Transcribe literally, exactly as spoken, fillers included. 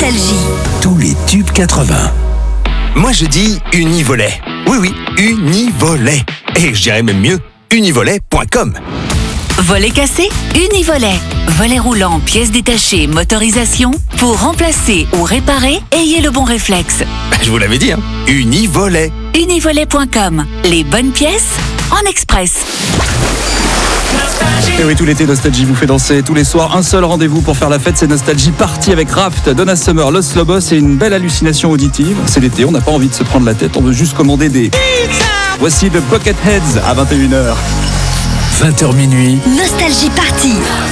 Nostalgie. Tous les tubes quatre-vingts. Moi je dis Univolet. Oui oui, Univolet. Et je dirais même mieux, univolet point com. Volet cassé, Univolet. Volet roulant, pièces détachées, motorisation. Pour remplacer ou réparer, ayez le bon réflexe. Je vous l'avais dit, hein. Univolet. univolet point com. Les bonnes pièces en express. Et oui, tout l'été, Nostalgie vous fait danser. Tous les soirs, un seul rendez-vous pour faire la fête, c'est Nostalgie Party avec Raft, Donna Summer, Los Lobos et une belle hallucination auditive. C'est l'été, on n'a pas envie de se prendre la tête, on veut juste commander des pizza. Voici The Bucketheads à vingt et une heures. vingt heures minuit. Nostalgie Party.